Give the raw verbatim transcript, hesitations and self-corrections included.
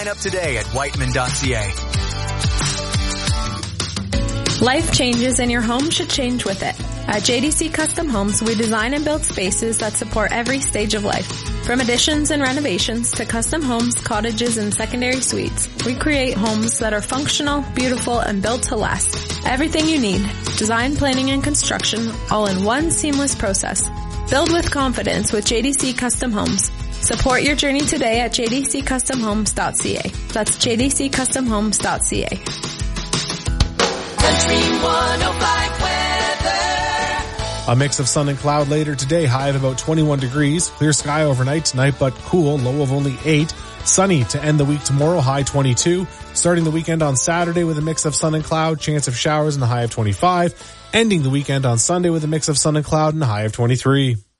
Sign up today at whiteman dot c a. Life changes and your home should change with it. At J D C Custom Homes, we design and build spaces that support every stage of life. From additions and renovations to custom homes, cottages, and secondary suites, we create homes that are functional, beautiful, and built to last. Everything you need, design, planning, and construction, all in one seamless process. Build with confidence with J D C Custom Homes. Support your journey today at j d c custom homes dot c a. That's j d c custom homes dot c a. Country one oh five weather. A mix of sun and cloud later today, high of about twenty-one degrees. Clear sky overnight tonight, but cool, low of only eight. Sunny to end the week tomorrow, high twenty-two. Starting the weekend on Saturday with a mix of sun and cloud, chance of showers and a high of twenty-five. Ending the weekend on Sunday with a mix of sun and cloud and a high of twenty-three.